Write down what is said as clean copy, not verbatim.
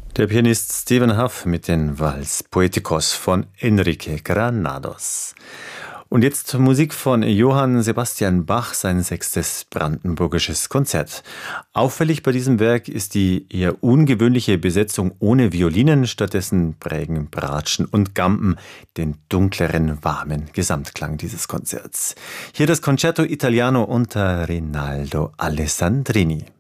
Der Pianist Stephen Hough mit den Vals Poeticos von Enrique Granados. Und jetzt Musik von Johann Sebastian Bach, sein 6. brandenburgisches Konzert. Auffällig bei diesem Werk ist die eher ungewöhnliche Besetzung ohne Violinen. Stattdessen prägen Bratschen und Gamben den dunkleren, warmen Gesamtklang dieses Konzerts. Hier das Concerto Italiano unter Rinaldo Alessandrini.